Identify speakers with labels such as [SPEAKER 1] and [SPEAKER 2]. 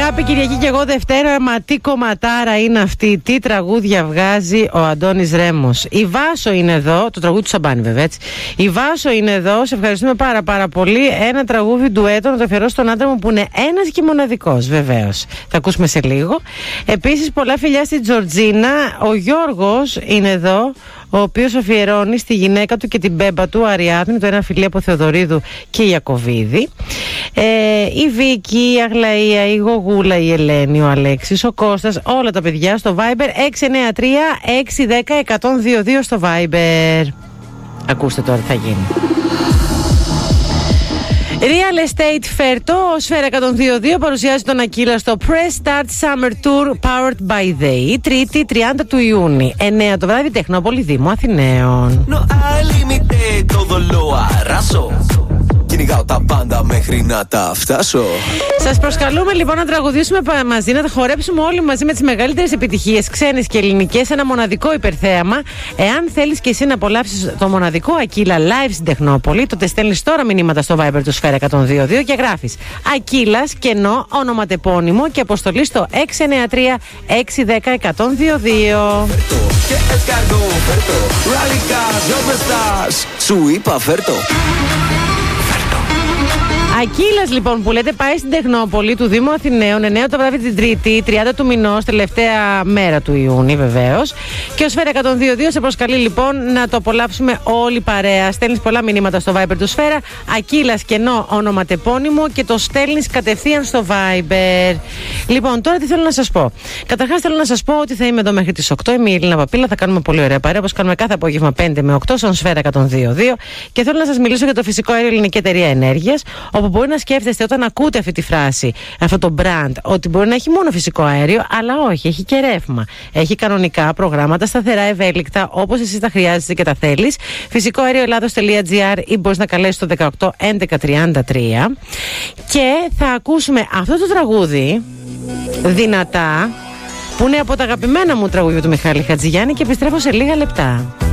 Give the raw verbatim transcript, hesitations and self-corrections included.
[SPEAKER 1] αγάπη, Κυριακή και εγώ Δευτέρα. Μα τι κομματάρα είναι αυτή, τι τραγούδια βγάζει ο Αντώνης Ρέμος. Η Βάσο είναι εδώ, το τραγούδι του Σαμπάνη βέβαια, έτσι. Η Βάσο είναι εδώ, σε ευχαριστούμε πάρα πάρα πολύ. Ένα τραγούδι ντουέτο να το αφιερώσω στον άντρα μου που είναι ένας και μοναδικός, βεβαίως. Θα ακούσουμε σε λίγο. Επίσης, πολλά φιλιά στην Τζορτζίνα. Ο Γιώργος είναι εδώ, ο οποίος αφιερώνει στη γυναίκα του και την μπέμπα του Αριάδνη, το ένα φιλί από Θεοδωρίδου και Ιακωβίδη. Ε, η Βίκη, η Αγλαία, η Γογούλα, η Ελένη, ο Αλέξης, ο Κώστας, όλα τα παιδιά στο Viber έξι εννιά τρία έξι ένα μηδέν ένα μηδέν δύο δύο στο Viber. Ακούστε τώρα τι θα γίνει. Real Estate Φέρτο, ο Σφαίρα εκατόν δύο δύο παρουσιάζει τον Ακύλα στο Press Start Summer Tour Powered by They. Τρίτη τριάντα του Ιούνιου, εννιά το βράδυ, Τεχνόπολη, Δήμου Αθηναίων. No hay límite, todo lo arraso. Κυνηγάω τα πάντα μέχρι να τα φτάσω. Σας προσκαλούμε λοιπόν να τραγουδήσουμε μαζί, να τα χορέψουμε όλοι μαζί με τις μεγαλύτερες επιτυχίες, ξένες και ελληνικές, σε ένα μοναδικό υπερθέαμα. Εάν θέλεις και εσύ να απολαύσεις το μοναδικό Ακύλα live στην Τεχνόπολη, τότε στέλνεις τώρα μηνύματα στο Viber του Σφαίρα εκατόν δύο δύο και γράφεις Ακύλας, κενό, ονοματεπώνυμο και αποστολή στο έξι εννιά τρία έξι ένα μηδέν ένα μηδέν δύο δύο. Σου είπα φέρτο. Ακύλας λοιπόν που λέτε πάει στην Τεχνόπολη του Δήμου Αθηναίων εννιά το βράδυ την Τρίτη, τριάντα του μηνός, τελευταία μέρα του Ιούνιου βεβαίως. Και ο Σφαίρα εκατόν δύο δύο σε προσκαλεί λοιπόν να το απολαύσουμε όλοι παρέα. Στέλνεις πολλά μηνύματα στο Viber του Σφαίρα, Ακύλας κενό ονοματεπώνυμο και το στέλνεις κατευθείαν στο Viber. Λοιπόν, τώρα τι θέλω να σας πω. Καταρχάς θέλω να σας πω ότι θα είμαι εδώ μέχρι τις οκτώ. Είμαι η Έλληνα Παπίλα, θα κάνουμε πολύ ωραία παρέα όπως κάνουμε κάθε απόγευμα πέντε με οκτώ στον Σφαίρα εκατόν δύο δύο. Και θέλω να σας μιλήσω για το φυσικό αέριο Ελληνική Εταιρεία Ενέργειας, όπου μπορεί να σκέφτεστε όταν ακούτε αυτή τη φράση, αυτό το brand, ότι μπορεί να έχει μόνο φυσικό αέριο, αλλά όχι, έχει και ρεύμα. Έχει κανονικά προγράμματα σταθερά, ευέλικτα, όπως εσείς τα χρειάζεστε και τα θέλεις. φυσικό αέριο ελλάδος τελεία τζι άρ ή μπορείς να καλέσεις το δεκαοκτώ έντεκα τριάντα τρία. Και θα ακούσουμε αυτό το τραγούδι δυνατά, που είναι από τα αγαπημένα μου τραγούδια του Μιχάλη Χατζηγιάννη, και επιστρέφω σε λίγα λεπτά.